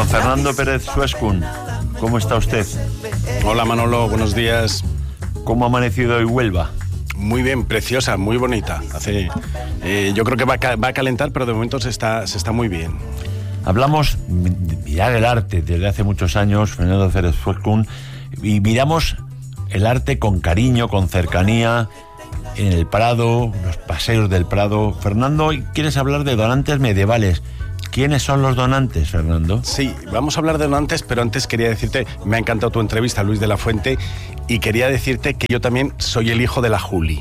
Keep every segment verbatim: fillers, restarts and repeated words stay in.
Don Fernando Pérez Suescun, ¿cómo está usted? Hola Manolo, buenos días. ¿Cómo ha amanecido hoy Huelva? Muy bien, preciosa, muy bonita. Hace, eh, yo creo que va a, va a calentar, pero de momento se está, se está muy bien. Hablamos de mirar el arte desde hace muchos años, Fernando Pérez Suescun, y miramos el arte con cariño, con cercanía, en el Prado, los paseos del Prado. Fernando, hoy quieres hablar de donantes medievales. ¿Quiénes son los donantes, Fernando? Sí, vamos a hablar de donantes, pero antes quería decirte, me ha encantado tu entrevista, Luis de la Fuente, y quería decirte que yo también soy el hijo de la Juli.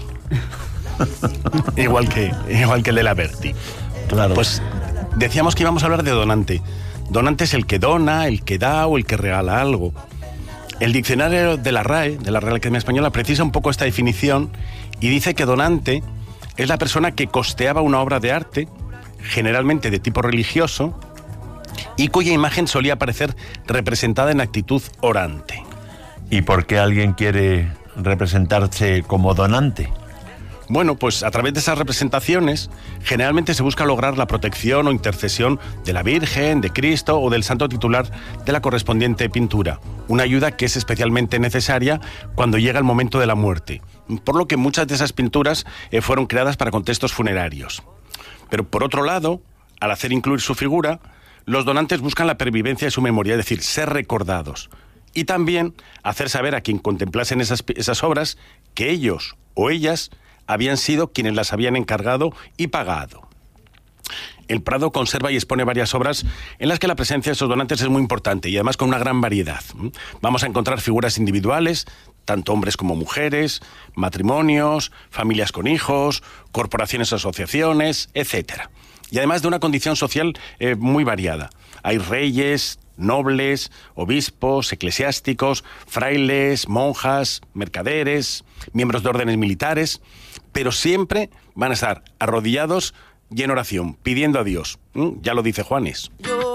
igual que igual que el de la Berti. Claro. Pues decíamos que íbamos a hablar de donante. Donante es el que dona, el que da o el que regala algo. El diccionario de la R A E, de la Real Academia Española, precisa un poco esta definición y dice que donante es la persona que costeaba una obra de arte, generalmente de tipo religioso, y cuya imagen solía aparecer representada en actitud orante. ¿Y por qué alguien quiere representarse como donante? Bueno, pues a través de esas representaciones generalmente se busca lograr la protección o intercesión de la Virgen, de Cristo o del santo titular de la correspondiente pintura, una ayuda que es especialmente necesaria cuando llega el momento de la muerte, por lo que muchas de esas pinturas eh, fueron creadas para contextos funerarios. Pero por otro lado, al hacer incluir su figura, los donantes buscan la pervivencia de su memoria, es decir, ser recordados, y también hacer saber a quien contemplasen esas, esas obras que ellos o ellas habían sido quienes las habían encargado y pagado. El Prado conserva y expone varias obras en las que la presencia de esos donantes es muy importante y además con una gran variedad. Vamos a encontrar figuras individuales, tanto hombres como mujeres, matrimonios, familias con hijos, corporaciones o asociaciones, etcétera. Y además de una condición social eh, muy variada. Hay reyes, nobles, obispos, eclesiásticos, frailes, monjas, mercaderes, miembros de órdenes militares, pero siempre van a estar arrodillados y en oración, pidiendo a Dios. ¿Mm? Ya lo dice Juanes. Yo